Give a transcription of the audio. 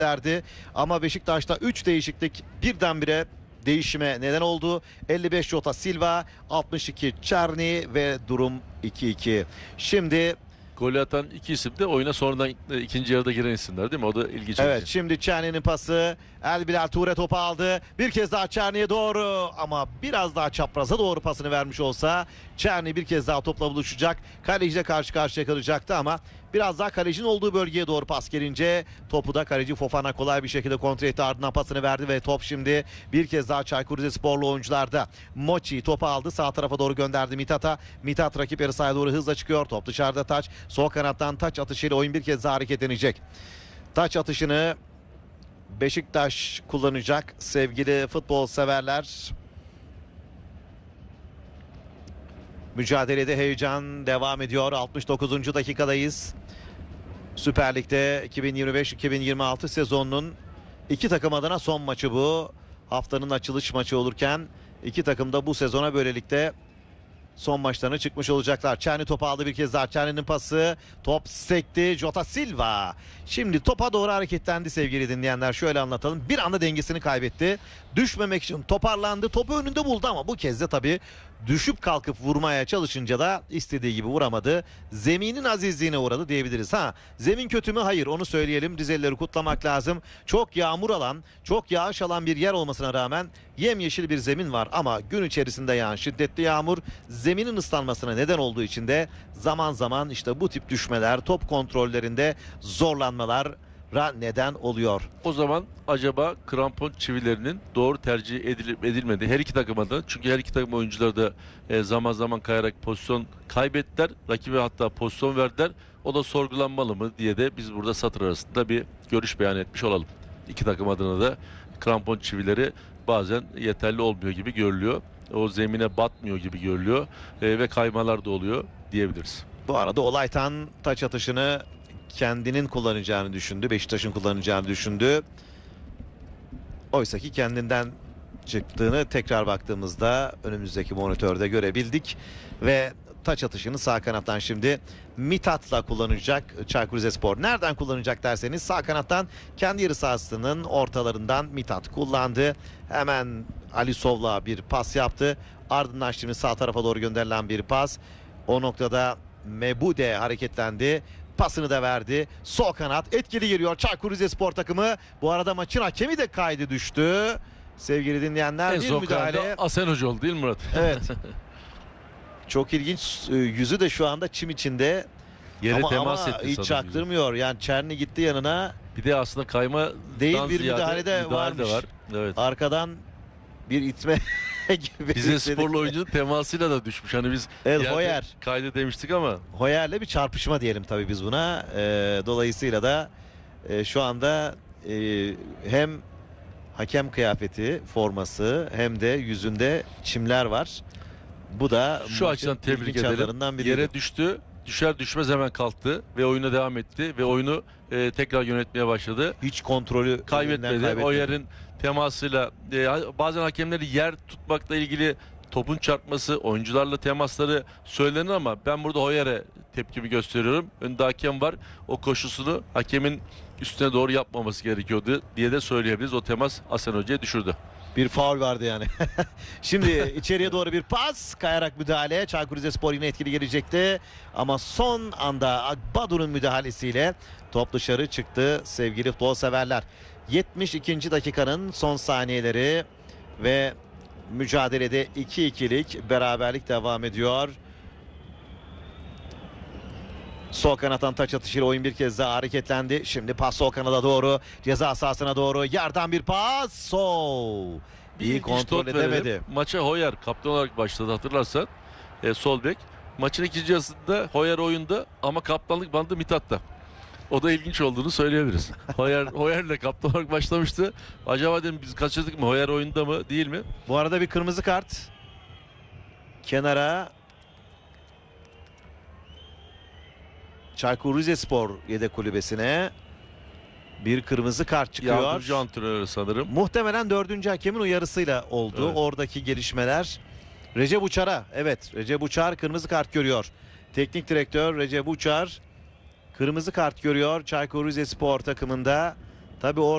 derdi. Ama Beşiktaş'ta 3 değişiklik birdenbire değişime neden oldu. 55 Jota Silva, 62 Çerni ve durum 2-2. Şimdi Golü atan iki isim de oyuna sonradan ikinci yarıda giren isimler değil mi? O da ilginç. evet, şimdi Çerni'nin pası. Elbilal Ture topu aldı. Bir kez daha Çerni'ye doğru, ama biraz daha çapraza doğru pasını vermiş olsa Çerni bir kez daha topla buluşacak. Kaleciyle karşı karşıya kalacaktı ama biraz daha kalecinin olduğu bölgeye doğru pas gelince topu da kaleci Fofana kolay bir şekilde kontrol etti, ardından pasını verdi ve top şimdi bir kez daha Çaykur Rizesporlu oyuncularda. Mochi topu aldı, sağ tarafa doğru gönderdi Mithat'a. Mithat rakip yarı sahaya doğru hızla çıkıyor. Top dışarıda, taç. Sol kanattan taç atışıyla oyun bir kez daha hareketlenecek. Taç atışını Beşiktaş kullanacak sevgili futbol severler. Mücadelede heyecan devam ediyor. 69. dakikadayız. Süper Lig'de 2025-2026 sezonunun iki takım adına son maçı bu. Haftanın açılış maçı olurken iki takım da bu sezona böylelikle son maçlarına çıkmış olacaklar. Çerni topu aldı bir kez daha. Çerni'nin pası. Top sekti. Jota Silva. Şimdi topa doğru hareketlendi sevgili dinleyenler. Şöyle anlatalım. Bir anda dengesini kaybetti. Düşmemek için toparlandı. Topu önünde buldu ama bu kez de tabii düşüp kalkıp vurmaya çalışınca da istediği gibi vuramadı. Zeminin azizliğine uğradı diyebiliriz. Zemin kötü mü? Hayır, onu söyleyelim. Rizelileri kutlamak lazım. Çok yağmur alan, çok yağış alan bir yer olmasına rağmen yemyeşil bir zemin var ama gün içerisinde yağan şiddetli yağmur zeminin ıslanmasına neden olduğu için de zaman zaman işte bu tip düşmeler, top kontrollerinde zorlanmalara neden oluyor. O zaman acaba krampon çivilerinin doğru tercih edilip edilmedi her iki takıma da, çünkü her iki takım oyuncuları da zaman zaman kayarak pozisyon kaybettiler. Rakibe hatta pozisyon verdiler. O da sorgulanmalı mı diye de biz burada satır arasında bir görüş beyan etmiş olalım. İki takım adına da krampon çivileri bazen yeterli olmuyor gibi görülüyor. O zemine batmıyor gibi görülüyor ve kaymalar da oluyor diyebiliriz. Bu arada Olaytan taç atışını kendinin kullanacağını düşündü. Beşiktaş'ın kullanacağını düşündü. Oysa ki kendinden çıktığını tekrar baktığımızda önümüzdeki monitörde görebildik. Ve taç atışını sağ kanattan şimdi Mithat'la kullanacak Çaykur Rizespor. Nereden kullanacak derseniz sağ kanattan kendi yarı sahasının ortalarından Mithat kullandı. Hemen Alisov'la bir pas yaptı. Ardından şimdi sağ tarafa doğru gönderilen bir pas. O noktada Mebude hareketlendi. Pasını da verdi. Sol kanat etkili giriyor Çaykur Rizespor takımı. Bu arada maçın hakemi de kaydı düştü. Sevgili dinleyenler, en bir son müdahale. Asen Hoca oldu değil mi Murat? Evet. Çok ilginç. Yüzü de şu anda çim içinde. Yere ama temas etti hiç sanırım çaktırmıyor. Yani Çerni gitti yanına. Bir de aslında kayma Değil, bir müdahale de varmış. var. Evet. Arkadan bir itme gibi. Rizesporlu oyuncunun temasıyla da düşmüş. Hani biz Hoyer. kaydı demiştik ama. Hoyer'le bir çarpışma diyelim tabii biz buna. Dolayısıyla da şu anda hem hakem kıyafeti, forması hem de yüzünde çimler var. Bu da Şu açıdan tebrik ederim. Yere düştü. Düşer düşmez hemen kalktı ve oyuna devam etti ve oyunu tekrar yönetmeye başladı. Hiç kontrolü kaybetmedi. O yerin temasıyla bazen hakemleri yer tutmakla ilgili topun çarpması, oyuncularla temasları söylenir ama ben burada Hoyer'e tepkimi gösteriyorum. Önde hakem var. O koşusunu hakemin üstüne doğru yapmaması gerekiyordu diye de söyleyebiliriz. O temas Asen Hoca'ya düşürdü. Bir faul vardı yani. Şimdi içeriye doğru bir pas, kayarak müdahale. Çaykur Rizespor yine etkili gelecekti. Ama son anda Akbadu'nun müdahalesiyle top dışarı çıktı sevgili futbol severler. 72. dakikanın son saniyeleri ve mücadelede 2-2'lik beraberlik devam ediyor. Sol kanattan taç atışıyla oyun bir kez daha hareketlendi. Şimdi pas sol kanada doğru, ceza sahasına doğru, yerden bir pas. Sol. İyi kontrol edemedi. Maça Hoyer kaptan olarak başladı hatırlarsan. Sol bek. Maçın ikinci yarısında Hoyer oyunda ama kaptanlık bandı Mithat'ta. O da ilginç olduğunu söyleyebiliriz. Hoyer'le kaptan olarak başlamıştı. Acaba dedim biz kaçırdık mı? Hoyer oyunda mı değil mi? Bu arada bir kırmızı kart. Kenara Çaykur Rizespor yedek kulübesine bir kırmızı kart çıkıyor. Yardımcı antrenörü sanırım. Muhtemelen 4. hakemin uyarısıyla oldu. Evet. Oradaki gelişmeler. Recep Uçar'a, evet, Recep Uçar kırmızı kart görüyor. Teknik direktör Recep Uçar kırmızı kart görüyor Çaykur Rizespor takımında Tabii